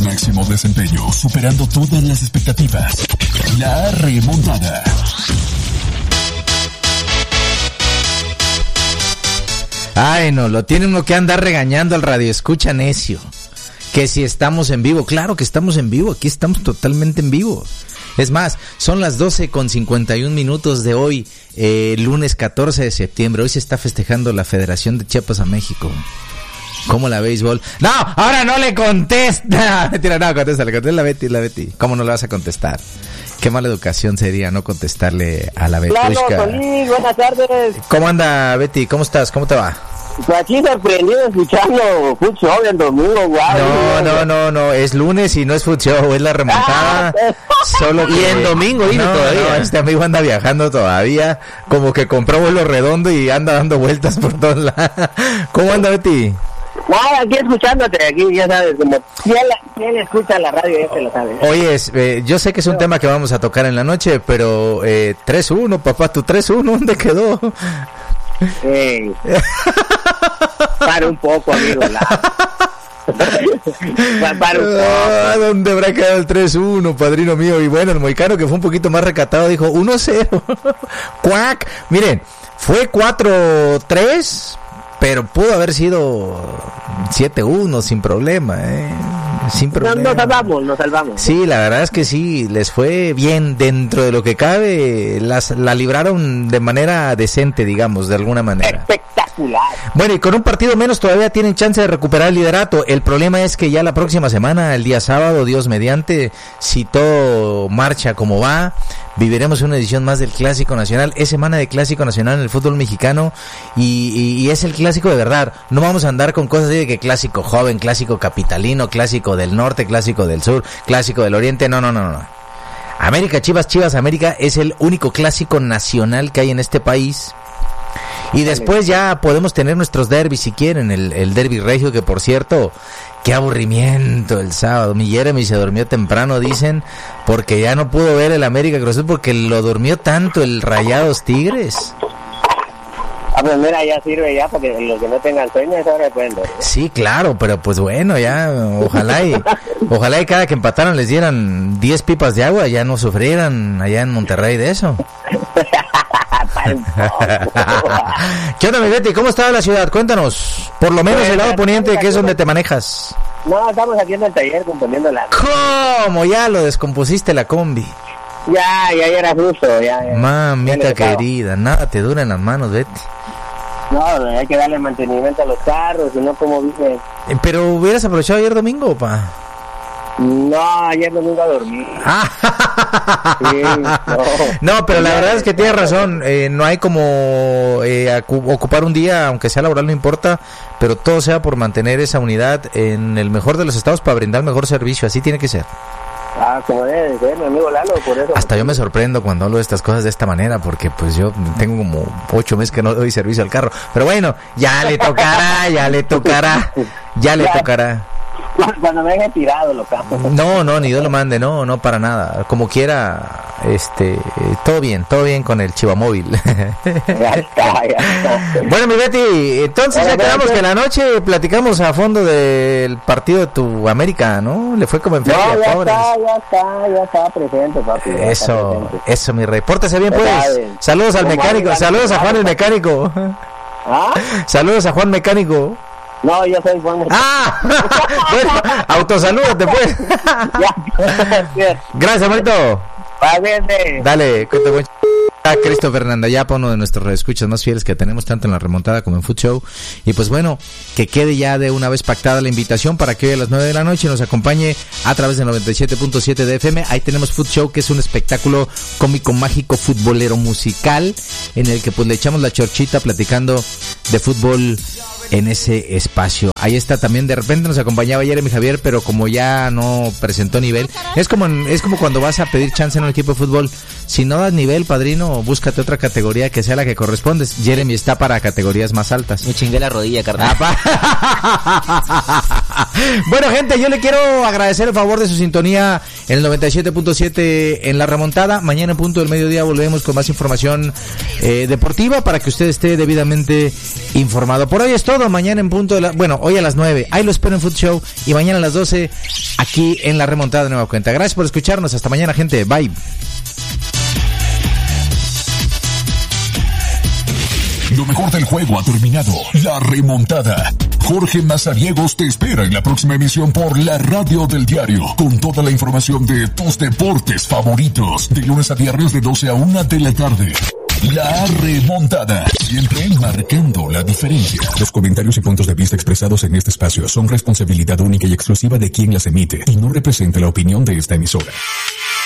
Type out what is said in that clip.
máximo desempeño, superando todas las expectativas. La remontada. Ay, no, lo tiene uno que andar regañando al radio escucha necio. Que si estamos en vivo, claro que estamos en vivo, aquí estamos totalmente en vivo. Es más, son las 12:51 de hoy, lunes 14 de septiembre. Hoy se está festejando la Federación de Chiapas a México. ¿Cómo la béisbol? ¡No! ¡Ahora no le contesta! Mentira, no, contéstale la Betty. ¿Cómo no le vas a contestar? Qué mala educación sería no contestarle a la Betushka. Claro, Solís, buenas tardes. ¿Cómo anda, Betty? ¿Cómo estás? ¿Cómo te va? Pues aquí sorprendido escuchando Food Show el domingo, guau. No, es lunes y no es Food Show, es la remontada. Solo que... Y en domingo vino todavía. No, este amigo anda viajando todavía, como que compró vuelo redondo y anda dando vueltas por todos lados. ¿Cómo anda, Betty? Nada, aquí escuchándote, aquí ya sabes, como ¿quién escucha la radio? Ya se lo sabe. Oye, yo sé que es un tema que vamos a tocar en la noche, pero 3-1, papá, tu 3-1, ¿dónde quedó? Para un poco, amigo. Para un poco. ¿Dónde habrá quedado el 3-1, padrino mío? Y bueno, el moicano, que fue un poquito más recatado, dijo 1-0. ¡Cuac! Miren, fue 4-3, pero pudo haber sido 7-1 sin problema, sin problema. Nos salvamos. Sí, la verdad es que sí, les fue bien dentro de lo que cabe, la libraron de manera decente, digamos, de alguna manera. Espectacular. Bueno, y con un partido menos todavía tienen chance de recuperar el liderato. El problema es que ya la próxima semana, el día sábado, Dios mediante, si todo marcha como va, viviremos una edición más del Clásico Nacional. Es semana de Clásico Nacional en el fútbol mexicano y es el clásico de verdad. No vamos a andar con cosas así de que clásico joven, clásico capitalino, clásico del norte, clásico del sur, clásico del oriente. No. América, Chivas, América es el único clásico nacional que hay en este país. Y después ya podemos tener nuestros derbis si quieren, el derbi regio, que por cierto, qué aburrimiento el sábado. Mi Jeremy se durmió temprano, dicen, porque ya no pudo ver el América Cruz Azul porque lo durmió tanto el Rayados Tigres. Pues mira, ya sirve ya, porque los que no tengan sueño esa hora pueden dormir. Sí, claro, pero pues bueno, ya, ojalá y cada que empataran les dieran 10 pipas de agua, ya no sufrieran allá en Monterrey de eso. ¿Qué onda, mi Betty? ¿Cómo está la ciudad? Cuéntanos, por lo menos el lado poniente, que es donde te manejas. No, estamos aquí en el taller componiendo la... ¿Cómo? Ya lo descompusiste la combi. Ya era justo, ya. Mamita querida, nada te dura en las manos, Betty. No, hay que darle mantenimiento a los carros, y no como dice. Pero hubieras aprovechado ayer domingo, pa. No, ayer domingo a dormir. Sí, no, pero la verdad es que tienes razón. No hay como ocupar un día, aunque sea laboral, no importa, pero todo sea por mantener esa unidad en el mejor de los estados para brindar mejor servicio. Así tiene que ser. Como debe de ser, mi amigo Lalo, por eso. Hasta yo me sorprendo cuando hablo de estas cosas de esta manera, porque pues yo tengo como 8 meses que no doy servicio al carro. Pero bueno, ya le tocará. Cuando me deje tirado lo cambio. No, ni Dios lo mande, no, para nada. Como quiera, todo bien con el Chivamóvil. Ya está. Bueno, mi Betty, entonces ya quedamos que en la noche platicamos a fondo del partido de tu América, ¿no? Le fue como en feria, pobres. Ya está presente, papi. Eso, mi rey. Pórtese bien, pues. Saludos al mecánico, saludos a Juan el mecánico. Saludos a Juan Mecánico. No, yo soy Juan. Bueno, autosalúdate, pues. Gracias, Marito. Dale, Cristo Fernanda Yapa, uno de nuestros escuchas más fieles que tenemos tanto en la remontada como en Food Show. Y pues bueno, que quede ya de una vez pactada la invitación para que hoy a las 9 de la noche nos acompañe a través del 97.7 de FM. Ahí tenemos Food Show, que es un espectáculo cómico, mágico, futbolero, musical, en el que pues le echamos la chorchita platicando de fútbol en ese espacio. Ahí está también, de repente nos acompañaba Jeremy Javier, pero como ya no presentó nivel, es como cuando vas a pedir chance en un equipo de fútbol, si no das nivel, padrino, búscate otra categoría que sea la que correspondes. Jeremy está para categorías más altas. Me chingué la rodilla, carnal. Bueno, gente, yo le quiero agradecer el favor de su sintonía en el 97.7 en la remontada. Mañana en punto del mediodía volvemos con más información deportiva para que usted esté debidamente informado. Por hoy es todo. todo. Mañana en punto hoy a las 9. Ahí lo espero en Food Show. Y mañana a las 12 aquí en La Remontada de Nueva Cuenta. Gracias por escucharnos. Hasta mañana, gente. Bye. Lo mejor del juego ha terminado. La Remontada. Jorge Mazariegos te espera en la próxima emisión por la Radio del Diario, con toda la información de tus deportes favoritos, de lunes a viernes de 12 a 1 de la tarde. La Remontada, siempre marcando la diferencia. Los comentarios y puntos de vista expresados en este espacio son responsabilidad única y exclusiva de quien las emite y no representa la opinión de esta emisora.